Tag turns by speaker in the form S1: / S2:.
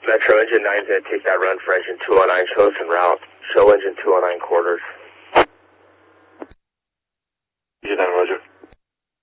S1: Metro engine 9's going to take that run for engine 209, show us en route. Show engine 209 quarters.